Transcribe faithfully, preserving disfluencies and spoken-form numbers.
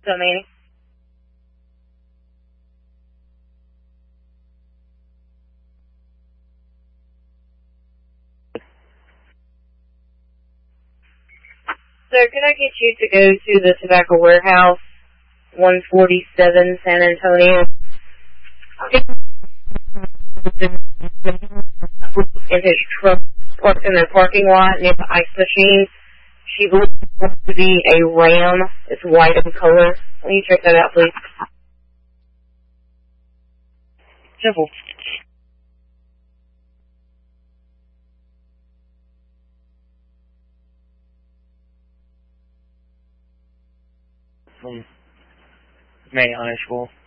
So, Manny? Sir, could I get you to go to the Tobacco Warehouse, one forty-seven San Antonio? In his truck, parked in the parking lot near the ice machine. She believes it to be a Ram. It's white in color. Will you check that out, please? Simple. From May High School.